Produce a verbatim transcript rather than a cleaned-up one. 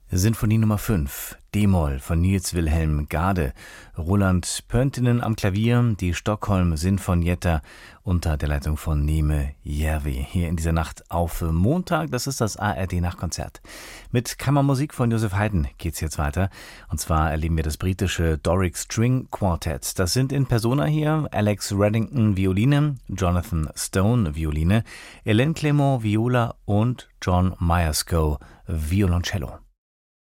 Sinfonie Nummer fünf, D-Moll von Niels Wilhelm Gade, Roland Pöntinen am Klavier, die Stockholm Sinfonietta unter der Leitung von Neme Järvi. Hier in dieser Nacht auf Montag, das ist das A R D-Nachtkonzert. Mit Kammermusik von Joseph Haydn geht's jetzt weiter. Und zwar erleben wir das britische Doric String Quartet. Das sind in Persona hier Alex Reddington Violine, Jonathan Stone Violine, Hélène Clément Viola und John Myerscough Violoncello.